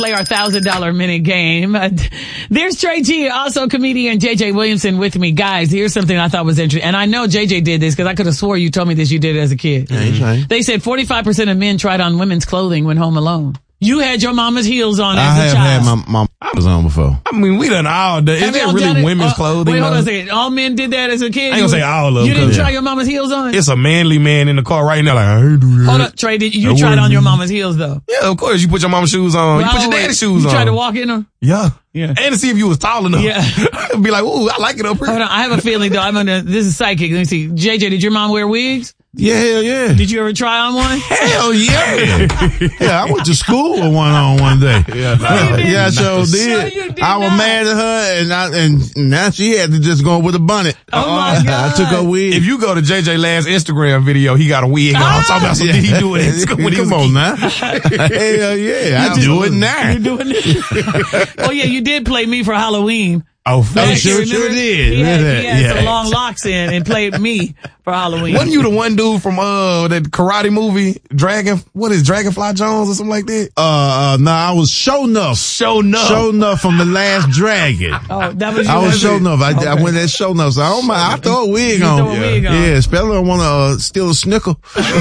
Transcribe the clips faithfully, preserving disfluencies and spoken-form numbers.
Play our thousand dollar minute game. Uh, there's Trey G, also comedian J J Williamson with me. Guys, here's something I thought was interesting. And I know J J did this because I could have swore you told me this you did it as a kid. Yeah, he's right. They said forty-five percent of men tried on women's clothing when home alone. You had your mama's heels on as I a have child. had my, my was on before. I mean, we done all the, is Have that y'all done really it? women's Uh, clothing? Wait, hold though? on a second. All men did that as a kid? I ain't gonna say all of them. You didn't 'cause try your mama's heels on? It's a manly man in the car right now like, I ain't do that. Hold up, Trey, did you I tried on wouldn't. your mama's heels though? Yeah, of course. You put your mama's shoes on. You Well, put your wait, daddy's shoes you on. tried to walk in them? Yeah. Yeah. And to see if you was tall enough. Yeah. Be like, ooh, I like it up here. Hold on, I have a feeling though, I'm gonna, this is psychic. Let me see. J J, did your mom wear wigs? Yeah, hell yeah. Did you ever try on one? Hell yeah. Yeah, I went to school with one on one day. Yeah, no, you didn't. Yeah, I sure No, did. you did I was not. mad at her, and I, and now she had to just go with a bonnet. Oh my God. I took her wig. If you go to J J last Instagram video, he got a wig on. I'm talking about some, did he do it in school when he was Come a on kid? now. Hell yeah, I do it now. You doing it? Oh yeah, you did play me for Halloween. Oh, Oh, Back sure, here, sure remember? did. He had, Yeah, he had yeah. some long locks in and played me for Halloween. Wasn't you the one dude from uh that karate movie, Dragon? What is Dragonfly Jones or something like that? Uh, uh, no, I was show enough. Show enough. Show enough from the Last Dragon. Oh, that was you. I was show wasn't it? enough. I, I Okay. went at show enough. So, oh my, I throw a wig You on. throw a wig on. Yeah, especially I want to uh, steal a snickle.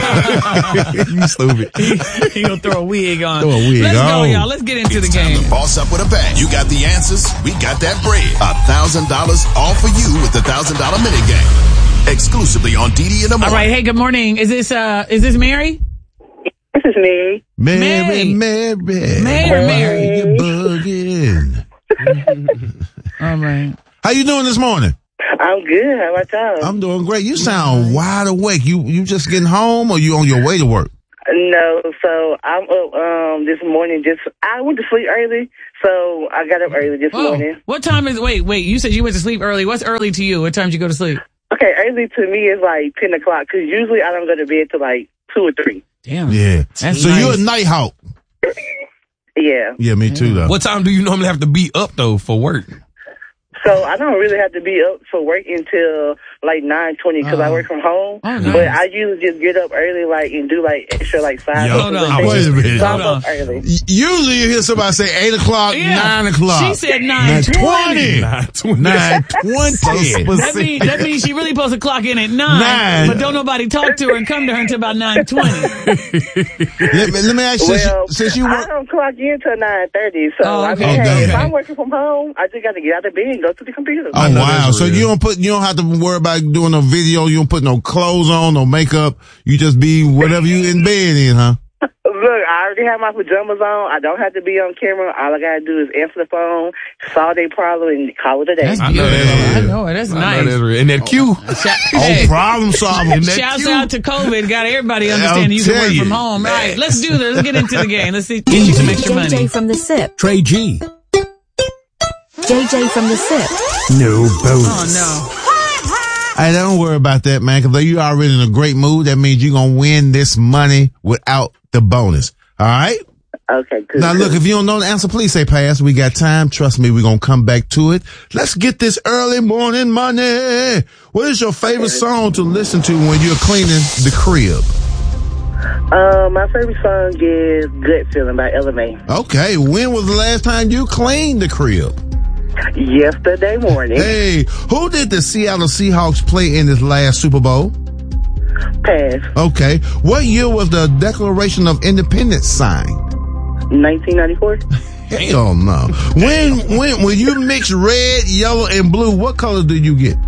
You stupid. He gonna throw a wig on. Throw a wig Let's go, on. y'all. Let's get into the It's time game. to boss up with a bang. You got the answers. We got that bread. A thousand dollars all for you with the thousand dollar minute game. Exclusively on D D in the morning. All right. Hey, good morning. Is this uh is this Mary? This is Mary. Mary, Mary. Mary, Mary, Mary. you bugging. All right. How you doing this morning? I'm good. How about y'all? I'm doing great. You sound wide awake. You you just getting home or you on your way to work? No, so I'm up um this morning. Just I went to sleep early, so I got up early this Whoa. morning. What time is? Wait, wait. You said you went to sleep early. What's early to you? What time did you go to sleep? Okay, early to me is like ten o'clock because usually I don't go to bed till like two or three. Damn. Yeah. That's so nice. you're a night hawk. Yeah. Yeah, me too though. What time do you normally have to be up though for work? So I don't really have to be up for work until like nine twenty because I work from home. Oh, nice. But I usually just get up early, like and do like extra like five. Yo, minutes hold on. day. Wait a minute. So I'm Hold up on. early. Y- Usually you hear somebody say eight o'clock, Yeah. nine o'clock. She said nine twenty. Nine twenty. Nine twenty. That means that means she really supposed to clock in at nine, Nine. but don't nobody talk to her and come to her until about nine twenty. Let me, let me ask you, since, Well, you, since you I work, don't clock in till nine thirty. So Oh, I okay. mean, Oh, hey, if okay. I'm working from home, I just got to get out of bed and go to the computer. oh know wow, that's so real. you don't put, you don't have to worry about doing no video. You don't put no clothes on, no makeup. You just be whatever you in bed in, huh? Look, I already have my pajamas on. I don't have to be on camera. All I got to do is answer the phone, solve their problem, and call it a day. That's I know beautiful. that's I real. know it. That's I know nice. that's real. And that Q. Shout- Oh, hey, problem solving. that shouts cute. out to COVID. Got everybody I'll understanding you can tell work you. from home. Right. Let's do this. Let's get into the game. Let's see. Get you some extra J J money. from the SIP. Trey G. J J from the SIP. No bonus. Oh Hey, don't worry about that, man, because you already in a great mood. That means you're going to win this money without the bonus. All right? Okay, good. Now, look, if you don't know the answer, please say pass. We got time. Trust me, we're going to come back to it. Let's get this early morning money. What is your favorite song to listen to when you're cleaning the crib? Uh, my favorite song is Good Feeling by Ella May. Okay, when was the last time you cleaned the crib? Yesterday morning. Hey, who did the Seattle Seahawks play in this last Super Bowl? Pass. Okay, what year was the Declaration of Independence signed? nineteen ninety-four. Hell no. When when when you mix red, yellow, and blue, what color do you get?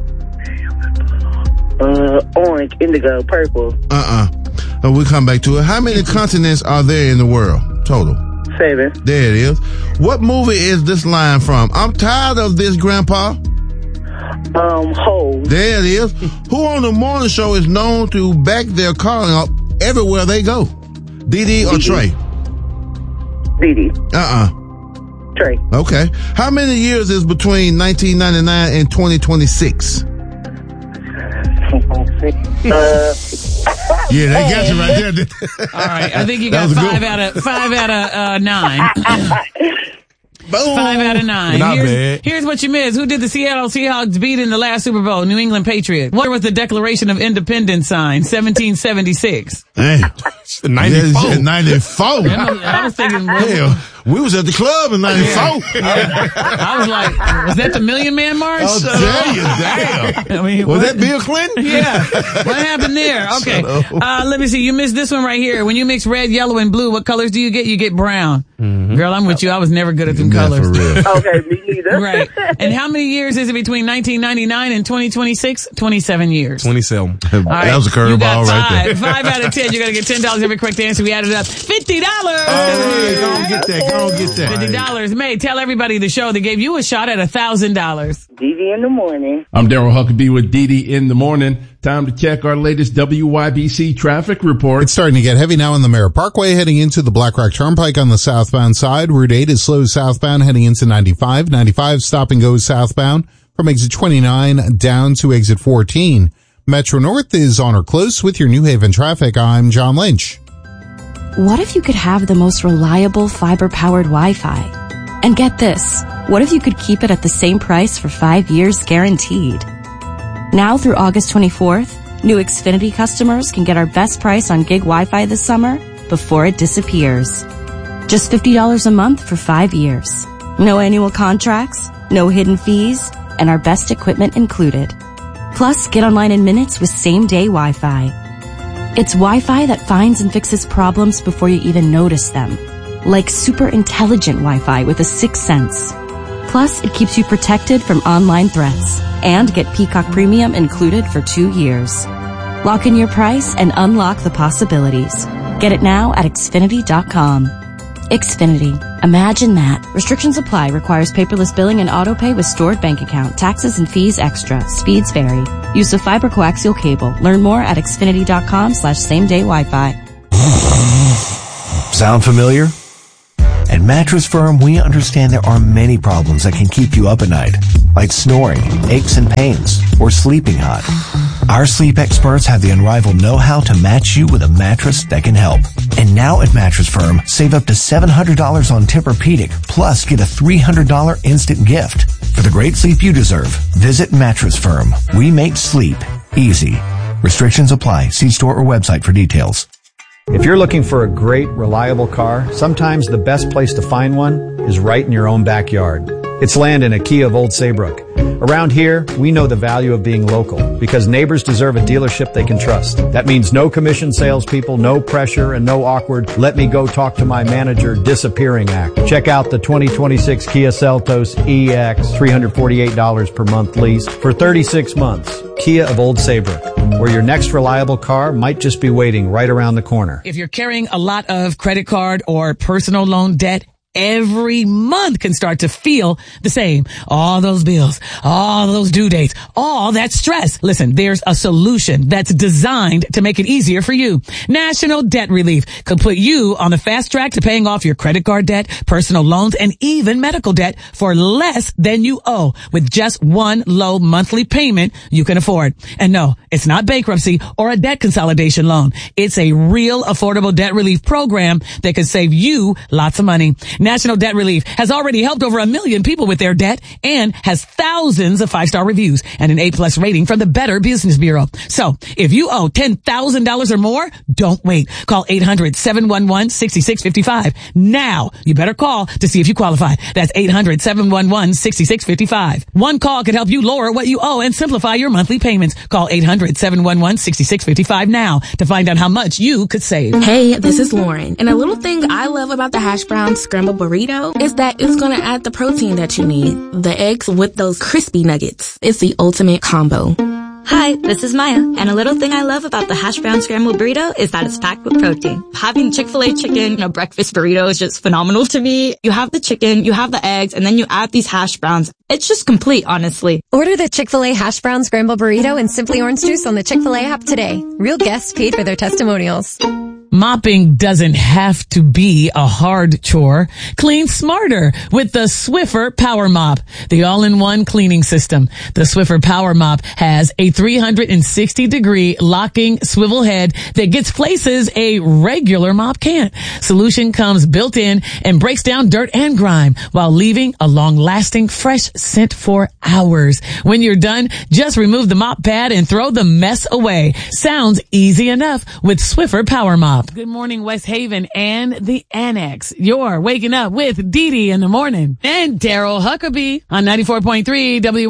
Uh, orange, indigo, purple. Uh-uh. Uh, we'll come back to it. How many continents are there in the world total? Seven. There it is. What movie is this line from? I'm tired of this, Grandpa. Um, Hole. There it is. Who on the morning show is known to back their car up everywhere they go? Dee or Trey? Dee Dee. Uh-uh. Trey. Okay. How many years is between nineteen ninety-nine and twenty twenty-six? uh, Yeah, they got you right there. All right. I think you That got was a good five one. out of five out of uh, nine. Boom. Five out of nine. Not here's, bad. here's what you missed. Who did the Seattle Seahawks beat in the last Super Bowl? New England Patriots. What was the Declaration of Independence signed? seventeen seventy-six. Hey. ninety-four. ninety-four. I was thinking, well, Hell, We was at the club in ninety-four. I was like, was that the Million Man March? I'll tell you, damn. I mean, Was what- that Bill Clinton? Yeah. What happened there? Okay. Shut up. Uh, let me see. You missed this one right here. When you mix red, yellow, and blue, what colors do you get? You get brown. Mm-hmm. Girl, I'm with you. I was never good at them Yeah, colors. for real. Okay, me neither. Right. And how many years is it between nineteen ninety-nine and twenty twenty-six? twenty-seven years. twenty-seven. All right. That was a You got curveball right five. there. Five out of ten. You're going to get ten dollars every correct answer. We added up. fifty dollars. Hey, go on, get that. Go on, get that. fifty dollars. May, tell everybody the show that gave you a shot at one thousand dollars. D D in the morning. I'm Daryl Huckabee with D D in the morning. Time to check our latest W Y B C traffic report. It's starting to get heavy now on the Merritt Parkway heading into the Black Rock Turnpike on the southbound side. Route eight is slow southbound heading into ninety-five. ninety-five stop and go southbound from exit twenty-nine down to exit fourteen. Metro North is on or close with your New Haven traffic. I'm John Lynch. What if you could have the most reliable fiber-powered Wi-Fi? And get this, what if you could keep it at the same price for five years guaranteed? Now through August twenty-fourth, new Xfinity customers can get our best price on gig Wi-Fi this summer before it disappears. Just fifty dollars a month for five years. No annual contracts, no hidden fees, and our best equipment included. Plus, get online in minutes with same-day Wi-Fi. It's Wi-Fi that finds and fixes problems before you even notice them. Like super intelligent Wi-Fi with a sixth sense. Plus, it keeps you protected from online threats. And get Peacock Premium included for two years. Lock in your price and unlock the possibilities. Get it now at Xfinity dot com. Xfinity. Imagine that. Restrictions apply. Requires paperless billing and autopay with stored bank account. Taxes and fees extra. Speeds vary. Use of fiber coaxial cable. Learn more at Xfinity dot com slash same day Wi-Fi. Sound familiar? At Mattress Firm, we understand there are many problems that can keep you up at night, like snoring, aches and pains, or sleeping hot. Our sleep experts have the unrivaled know-how to match you with a mattress that can help. And now at Mattress Firm, save up to seven hundred dollars on Tempur-Pedic, plus get a three hundred dollars instant gift. For the great sleep you deserve, visit Mattress Firm. We make sleep easy. Restrictions apply. See store or website for details. If you're looking for a great, reliable car, sometimes the best place to find one is right in your own backyard. It's Landon at Kia of Old Saybrook. Around here, we know the value of being local because neighbors deserve a dealership they can trust. That means no commission salespeople, no pressure, and no awkward, let me go talk to my manager disappearing act. Check out the twenty twenty-six Kia Seltos E X, three hundred forty-eight dollars per month lease for thirty-six months. Kia of Old Saybrook, where your next reliable car might just be waiting right around the corner. If you're carrying a lot of credit card or personal loan debt, every month can start to feel the same. All those bills, all those due dates, all that stress. Listen, there's a solution that's designed to make it easier for you. National Debt Relief could put you on the fast track to paying off your credit card debt, personal loans, and even medical debt for less than you owe with just one low monthly payment you can afford. And no, it's not bankruptcy or a debt consolidation loan. It's a real affordable debt relief program that could save you lots of money. National Debt Relief has already helped over a million people with their debt and has thousands of five-star reviews and an A-plus rating from the Better Business Bureau. So if you owe ten thousand dollars or more, don't wait. Call eight hundred, seven one one, six six five five. Now, you better call to see if you qualify. That's eight hundred, seven one one, six six five five. One call can help you lower what you owe and simplify your monthly payments. Call eight hundred, seven one one, six six five five now to find out how much you could save. Hey, this is Lauren. And a little thing I love about the hash brown scrambled burrito is that it's going to add the protein that you need. The eggs with those crispy nuggets. It's the ultimate combo. Hi, this is Maya, and a little thing I love about the hash brown scrambled burrito is that it's packed with protein. Having Chick-fil-A chicken in a breakfast burrito is just phenomenal to me. You have the chicken, you have the eggs, and then you add these hash browns. It's just complete, honestly. Order the Chick-fil-A hash brown scrambled burrito and Simply Orange Juice on the Chick-fil-A app today. Real guests paid for their testimonials. Mopping doesn't have to be a hard chore. Clean smarter with the Swiffer Power Mop, the all-in-one cleaning system. The Swiffer Power Mop has a three hundred sixty degree locking swivel head that gets places a regular mop can't. Solution comes built in and breaks down dirt and grime while leaving a long-lasting fresh scent for hours. When you're done, just remove the mop pad and throw the mess away. Sounds easy enough with Swiffer Power Mop. up. Good morning, West Haven and the Annex. You're waking up with Dee Dee in the morning. And Daryl Huckabee on ninety-four point three W